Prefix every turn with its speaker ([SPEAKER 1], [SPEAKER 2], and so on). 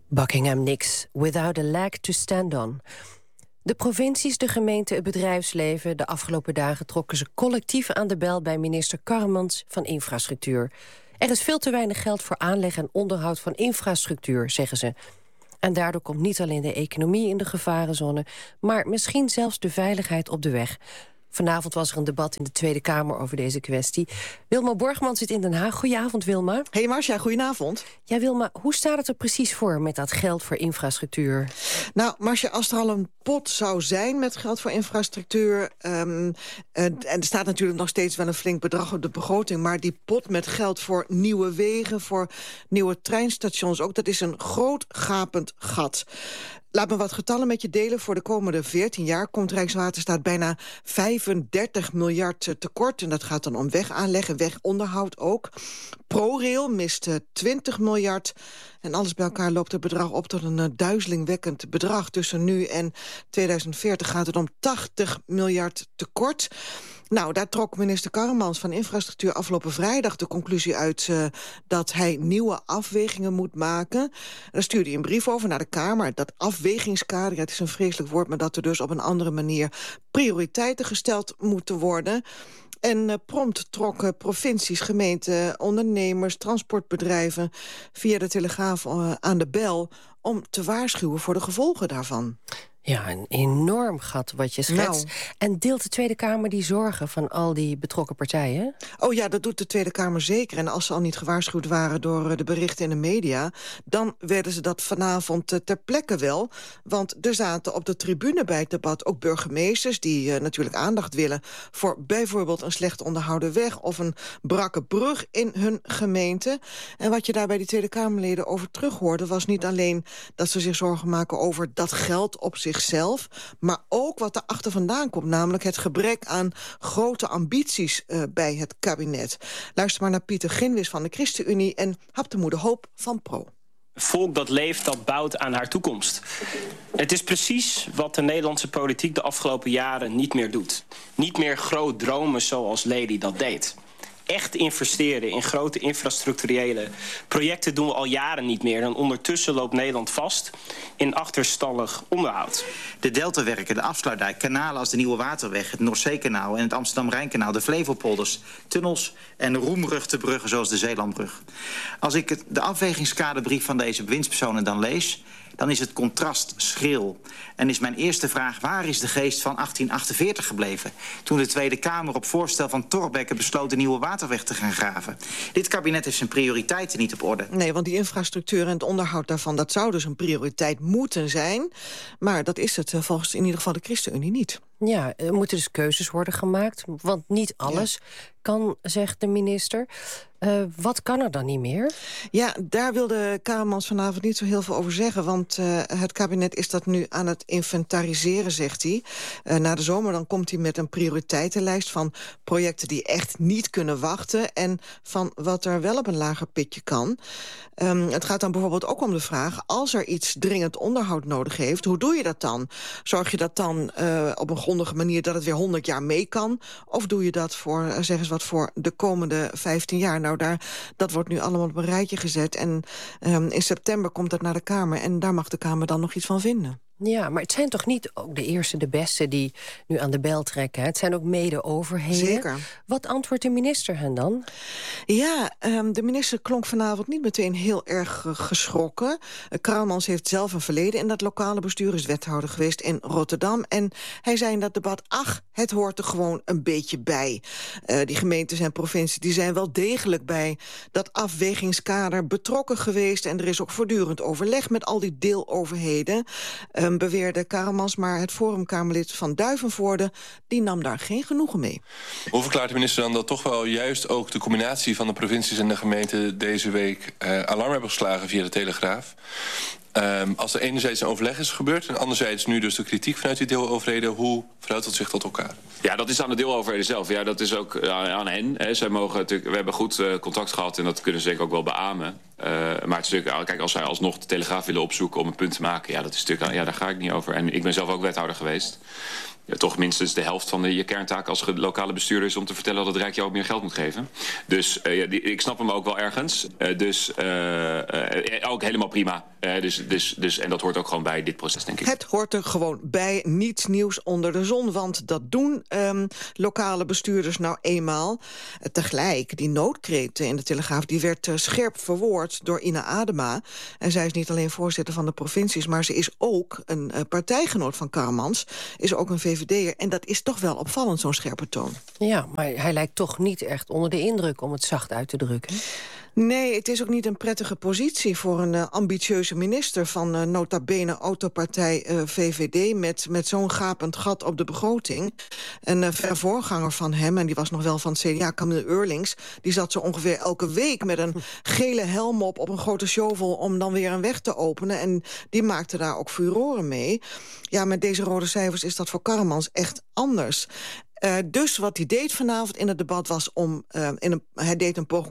[SPEAKER 1] Buckingham Nicks, without a leg to stand on. De provincies, de gemeente, het bedrijfsleven. De afgelopen dagen trokken ze collectief aan de bel bij minister Karremans van Infrastructuur. Er is veel te weinig geld voor aanleg en onderhoud van infrastructuur, zeggen ze. En daardoor komt niet alleen de economie in de gevarenzone, maar misschien zelfs de veiligheid op de weg. Vanavond was er een debat in de Tweede Kamer over deze kwestie. Wilma Borgman zit in Den Haag. Goedenavond, Wilma.
[SPEAKER 2] Hey Marcia, goedenavond.
[SPEAKER 1] Ja, Wilma, hoe staat het er precies voor met dat geld voor infrastructuur?
[SPEAKER 2] Nou, Marcia, als er al een pot zou zijn met geld voor infrastructuur, en er staat natuurlijk nog steeds wel een flink bedrag op de begroting, maar die pot met geld voor nieuwe wegen, voor nieuwe treinstations ook, dat is een groot gapend gat. Laat me wat getallen met je delen. Voor de komende 14 jaar komt Rijkswaterstaat bijna 35 miljard tekort. En dat gaat dan om wegaanleg en wegonderhoud ook. ProRail mist 20 miljard. En alles bij elkaar loopt het bedrag op tot een duizelingwekkend bedrag. Tussen nu en 2040 gaat het om 80 miljard tekort. Nou, daar trok minister Karremans van Infrastructuur afgelopen vrijdag de conclusie uit dat hij nieuwe afwegingen moet maken. Daar stuurde hij een brief over naar de Kamer. Dat afwegingskader, het is een vreselijk woord, maar dat er dus op een andere manier prioriteiten gesteld moeten worden. En prompt trokken provincies, gemeenten, ondernemers, transportbedrijven via de Telegraaf aan de bel om te waarschuwen voor de gevolgen daarvan.
[SPEAKER 1] Ja, een enorm gat wat je schetst.
[SPEAKER 2] Nou.
[SPEAKER 1] En deelt de Tweede Kamer die zorgen van al die betrokken partijen?
[SPEAKER 2] Oh ja, dat doet de Tweede Kamer zeker. En als ze al niet gewaarschuwd waren door de berichten in de media, dan werden ze dat vanavond ter plekke wel. Want er zaten op de tribune bij het debat ook burgemeesters die natuurlijk aandacht willen voor bijvoorbeeld een slecht onderhouden weg of een brakke brug in hun gemeente. En wat je daar bij die Tweede Kamerleden over terughoorde was niet alleen dat ze zich zorgen maken over dat geld op zichzelf, maar ook wat er achter vandaan komt, namelijk het gebrek aan grote ambities bij het kabinet. Luister maar naar Pieter Ginwis van de ChristenUnie en Haptemoede Hoop van Pro.
[SPEAKER 3] Volk dat leeft, dat bouwt aan haar toekomst. Het is precies wat de Nederlandse politiek de afgelopen jaren niet meer doet. Niet meer groot dromen zoals Lely dat deed. Echt investeren in grote infrastructurele projecten doen we al jaren niet meer. En ondertussen loopt Nederland vast in achterstallig onderhoud.
[SPEAKER 4] De Deltawerken, de Afsluitdijk, kanalen als de Nieuwe Waterweg, het Noordzeekanaal en het Amsterdam-Rijnkanaal, de Flevopolders, tunnels en roemruchte bruggen zoals de Zeelandbrug. Als ik de afwegingskaderbrief van deze bewindspersonen dan lees, dan is het contrast schril. En is mijn eerste vraag, waar is de geest van 1848 gebleven? Toen de Tweede Kamer op voorstel van Thorbecke besloot de Nieuwe Waterweg te gaan graven. Dit kabinet heeft zijn prioriteiten niet op orde.
[SPEAKER 2] Nee, want die infrastructuur en het onderhoud daarvan, dat zou dus een prioriteit moeten zijn. Maar dat is het volgens in ieder geval de ChristenUnie niet.
[SPEAKER 1] Ja, er moeten dus keuzes worden gemaakt, want niet alles kan, zegt de minister. Wat kan er dan niet meer?
[SPEAKER 2] Ja, daar wilde Karremans vanavond niet zo heel veel over zeggen, want het kabinet is dat nu aan het inventariseren, zegt hij. Na de zomer dan komt hij met een prioriteitenlijst van projecten die echt niet kunnen wachten en van wat er wel op een lager pitje kan. Het gaat dan bijvoorbeeld ook om de vraag, als er iets dringend onderhoud nodig heeft, hoe doe je dat dan? Zorg je dat dan op een grondige manier dat het weer 100 jaar mee kan? Of doe je dat voor, zeg eens wat, voor de komende 15 jaar? Nou, dat wordt nu allemaal op een rijtje gezet. En in september komt dat naar de Kamer. En daar mag de Kamer dan nog iets van vinden.
[SPEAKER 1] Ja, maar het zijn toch niet ook de eerste, de beste die nu aan de bel trekken? Het zijn ook mede-overheden.
[SPEAKER 2] Zeker.
[SPEAKER 1] Wat antwoordt de minister hen dan?
[SPEAKER 2] Ja, de minister klonk vanavond niet meteen heel erg geschrokken. Karremans heeft zelf een verleden in dat lokale bestuur, is wethouder geweest in Rotterdam. En hij zei in dat debat, ach, het hoort er gewoon een beetje bij. Die gemeentes en provincies die zijn wel degelijk bij dat afwegingskader betrokken geweest. En er is ook voortdurend overleg met al die deeloverheden. Beweerde Karremans, maar het Forumkamerlid van Duivenvoorde die nam daar geen genoegen mee.
[SPEAKER 5] Hoe verklaart de minister dan dat toch wel juist ook de combinatie van de provincies en de gemeenten deze week alarm hebben geslagen via de Telegraaf? Als er enerzijds een overleg is gebeurd en anderzijds nu dus de kritiek vanuit die deeloverheden, hoe verhoudt dat zich tot elkaar?
[SPEAKER 6] Ja, dat is aan de deeloverheden zelf. Ja, dat is ook aan hen. Hè. Zij mogen natuurlijk, we hebben goed contact gehad en dat kunnen ze denk ik ook wel beamen. Maar het is natuurlijk, kijk, als zij alsnog de Telegraaf willen opzoeken om een punt te maken, ja, dat is natuurlijk, ja, daar ga ik niet over. En ik ben zelf ook wethouder geweest. toch minstens de helft van je kerntaak als lokale bestuurder is om te vertellen dat het Rijk jou ook meer geld moet geven. Dus ik snap hem ook wel ergens. Ook helemaal prima. En dat hoort ook gewoon bij dit proces, denk ik.
[SPEAKER 2] Het hoort er gewoon bij. Niets nieuws onder de zon, want dat doen lokale bestuurders nou eenmaal. Tegelijk, die noodkreet in de Telegraaf, die werd scherp verwoord door Ina Adema. En zij is niet alleen voorzitter van de provincies, maar ze is ook een partijgenoot van Karremans, is ook een VVD'er. En dat is toch wel opvallend, zo'n scherpe toon.
[SPEAKER 1] Ja, maar hij lijkt toch niet echt onder de indruk, om het zacht uit te drukken.
[SPEAKER 2] Nee, het is ook niet een prettige positie voor een ambitieuze minister van nota bene autopartij VVD met zo'n gapend gat op de begroting. Een voorganger van hem, en die was nog wel van het CDA, Camille Eurlings, die zat zo ongeveer elke week met een gele helm op een grote shovel om dan weer een weg te openen. En die maakte daar ook furoren mee. Ja, met deze rode cijfers is dat voor Karremans echt anders. Dus wat hij deed vanavond in het debat was hij deed een poging